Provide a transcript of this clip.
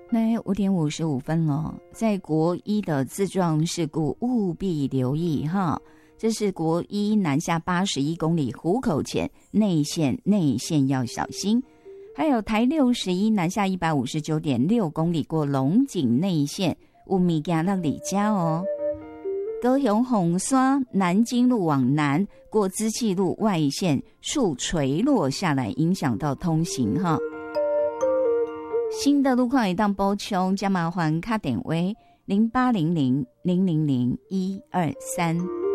那5点55分了，在国一的自撞事故务必留意哈。这是国一南下81公里湖口前内线要小心，还有台61南下159.6公里过龙井内线有物件让你家哦。高雄红山南京路往南过资气路外线树垂落下来，影响到通行哈。新的路况一旦补充，加麻烦卡点位0800000123。